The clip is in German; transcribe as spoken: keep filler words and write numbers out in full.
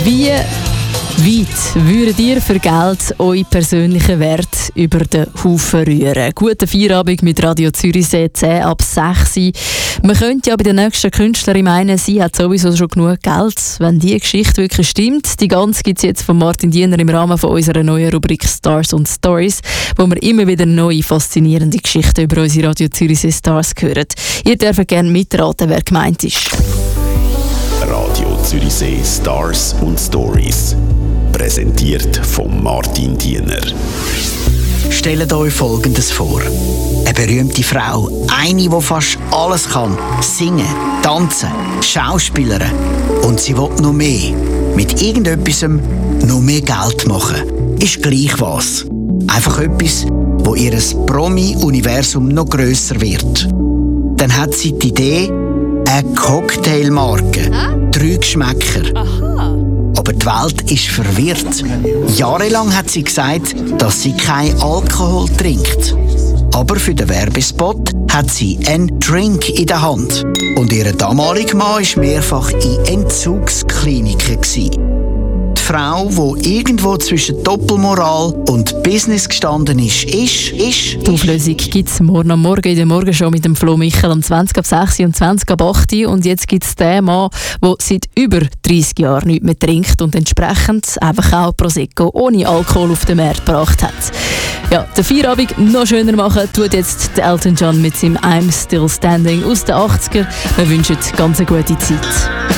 Wie weit würdet ihr für Geld euren persönlichen Wert über den Haufen rühren? Guten Feierabend mit Radio Zürichsee, zehn ab sechs. Man könnte ja bei der nächsten Künstlerin meinen, sie hat sowieso schon genug Geld. Wenn die Geschichte wirklich stimmt, die ganze gibt es jetzt von Martin Diener im Rahmen von unserer neuen Rubrik Stars und Stories, wo wir immer wieder neue, faszinierende Geschichten über unsere Radio Zürichsee Stars hören. Ihr dürft gerne mitraten, wer gemeint ist. Radio Zürichsee Stars und Stories. Präsentiert von Martin Diener. Stellt euch Folgendes vor. Eine berühmte Frau, eine, die fast alles kann. Singen, tanzen, Schauspielern. Und sie will noch mehr. Mit irgendetwas noch mehr Geld machen. Ist gleich was. Einfach etwas, wo ihr Promi-Universum noch grösser wird. Dann hat sie die Idee, eine Cocktailmarke. Drei Geschmäcker. Aha. Aber die Welt ist verwirrt. Jahrelang hat sie gesagt, dass sie kein Alkohol trinkt. Aber für den Werbespot hat sie einen Drink in der Hand. Und ihr damaliger Mann war mehrfach in Entzugskliniken. Die Frau, die irgendwo zwischen Doppelmoral und Business gestanden ist, ist, ist... Die Auflösung gibt es morgen am Morgen in der Morgenshow mit dem Flo Michel um zwanzig ab sechs und zwanzig ab acht. Und jetzt gibt es den Mann, der seit über dreissig Jahren nichts mehr trinkt und entsprechend einfach auch Prosecco ohne Alkohol auf den Markt gebracht hat. Ja, den Feierabend noch schöner machen tut jetzt Elton John mit seinem I'm Still Standing aus den achtziger. Wir wünschen ganz eine gute Zeit.